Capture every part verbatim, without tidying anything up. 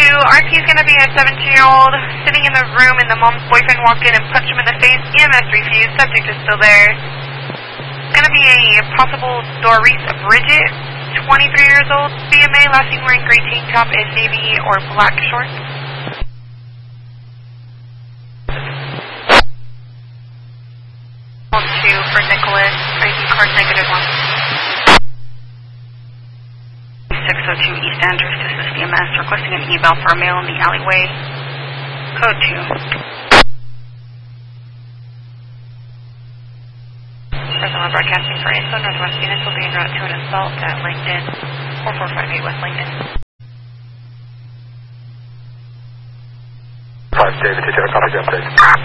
two, R P is going to be a seventeen-year-old sitting in the room and the mom's boyfriend walked in and punched him in the face. E M S refused. Subject is still there. It's going to be a possible Doris Bridget, twenty-three years old, B M A, last seen wearing gray tank top and navy or black shorts. One two for Nicholas, I D card negative one. six oh two East Andrews, this is C M S, requesting an eval for a male in the alleyway. Code two. Personal broadcasting for info, Northwest units will be en route to an assault at LinkedIn, four four five eight West Lincoln. five David, did you have a copy update?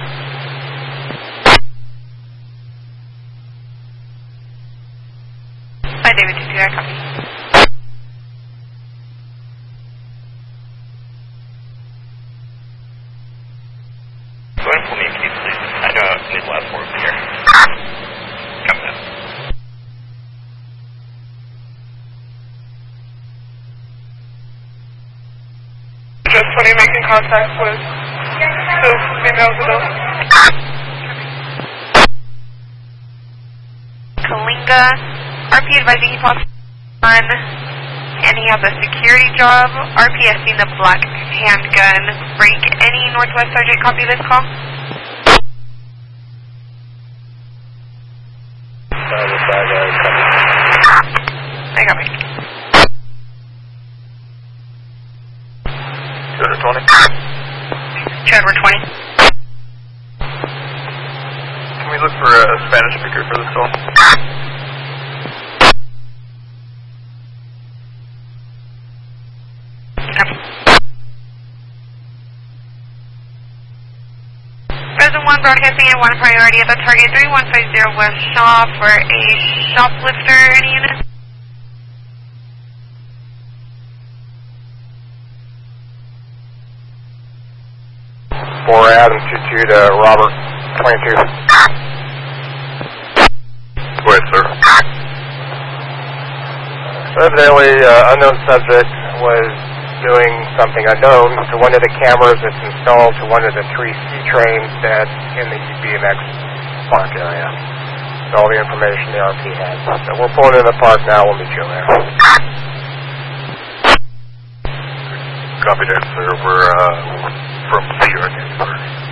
five David, did you have a copy? Go ahead and pull me in, please. I know I need last words here. Come in. Just twenty making contact with two females adults. Kalinga, R P advising he pops on, and he has a security job. R P has seen the black handgun break. Any Northwest Sergeant copy this call? I got me. Trevor twenty. Trevor twenty. Can we look for a Spanish speaker for this call? President one broadcasting at one priority at the target three one five zero West Shaw for a shoplifter. Any unit? four Adam two two to Robert twenty-two. Go ahead, sir. Evidently, uh, unknown subject was doing something unknown to one of the cameras that's installed to one of the three C trains that's in the B M X park area. That's all the information the R P has. So we're pulling in the park now. We'll meet you there. Copy that, sir. We're uh, from C R P.